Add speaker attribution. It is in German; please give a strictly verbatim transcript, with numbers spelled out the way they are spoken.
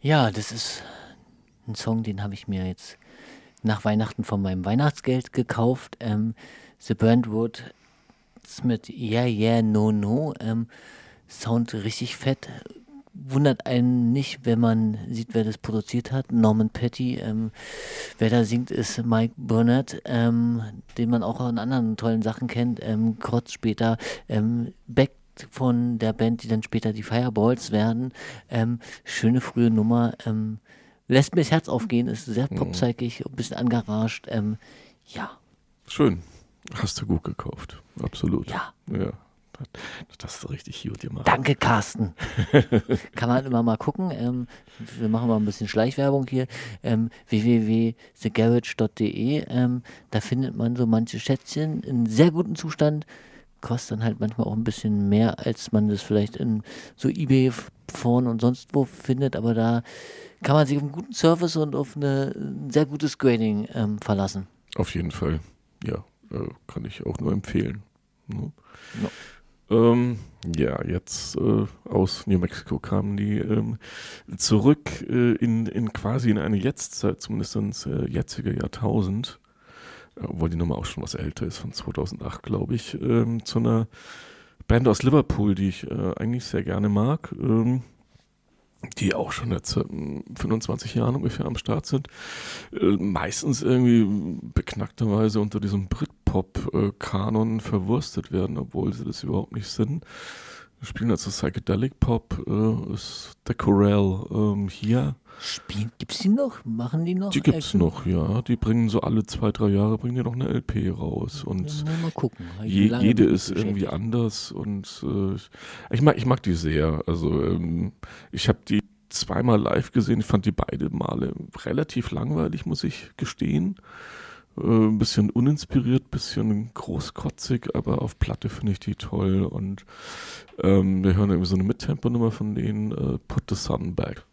Speaker 1: Ja, das ist ein Song, den habe ich mir jetzt nach Weihnachten von meinem Weihnachtsgeld gekauft. Ähm, The Burnt Wood mit Yeah, Yeah, No, No. Ähm, Sound richtig fett. Wundert einen nicht, wenn man sieht, wer das produziert hat. Norman Petty. Ähm, wer da singt, ist Mike Burnett, ähm, den man auch an anderen tollen Sachen kennt. Ähm, kurz später ähm, Beck von der Band, die dann später die Fireballs werden. Ähm, schöne frühe Nummer. Ähm, lässt mir das Herz aufgehen, ist sehr
Speaker 2: Mhm.
Speaker 1: popzeigig, ein bisschen angerangt. Ähm, ja,
Speaker 2: Schön. Hast du gut gekauft. Absolut.
Speaker 1: ja.
Speaker 2: Ja. Das, das hast du richtig gut gemacht.
Speaker 1: Danke, Carsten. Kann man immer mal gucken. Ähm, wir machen mal ein bisschen Schleichwerbung hier. Ähm, w w w punkt the garage punkt d e. Ähm, da findet man so manche Schätzchen in sehr gutem Zustand. Kostet dann halt manchmal auch ein bisschen mehr, als man das vielleicht in so eBay, Foren und sonst wo findet. Aber da kann man sich auf einen guten Service und auf eine, ein sehr gutes Grading ähm, verlassen.
Speaker 2: Auf jeden Fall. Ja, äh, kann ich auch nur empfehlen. Ne?
Speaker 1: No.
Speaker 2: Ähm, ja, jetzt äh, aus New Mexico kamen die ähm, zurück äh, in, in quasi in eine Jetztzeit, zumindest ins äh, jetzige Jahrtausend, äh, obwohl die Nummer auch schon was älter ist, von zweitausendacht, glaube ich, ähm, zu einer Band aus Liverpool, die ich äh, eigentlich sehr gerne mag, ähm, die auch schon jetzt seit ähm, fünfundzwanzig Jahren ungefähr am Start sind. Äh, meistens irgendwie beknackterweise unter diesem Britpop-Kanon verwurstet werden, obwohl sie das überhaupt nicht sind. Wir spielen also Psychedelic Pop, äh, ist The Corral ähm, hier.
Speaker 1: Spielen, gibt's die noch? Machen die noch
Speaker 2: Die gibt's
Speaker 1: Action?
Speaker 2: noch, ja. Die bringen so alle zwei, drei Jahre bringen die noch eine L P raus.
Speaker 1: Ja,
Speaker 2: Und
Speaker 1: mal mal gucken. Habe ich
Speaker 2: je,
Speaker 1: lange
Speaker 2: jede
Speaker 1: mit
Speaker 2: ist
Speaker 1: nicht
Speaker 2: irgendwie
Speaker 1: beschäftigt.
Speaker 2: anders. Und äh, ich mag, ich mag die sehr. Also ähm, ich habe die zweimal live gesehen. Ich fand die beide Male relativ langweilig, muss ich gestehen. Äh, ein bisschen uninspiriert, bisschen großkotzig, aber auf Platte finde ich die toll. Und ähm, wir hören irgendwie so eine Mittempo-Nummer von denen, äh, Put the Sun Back.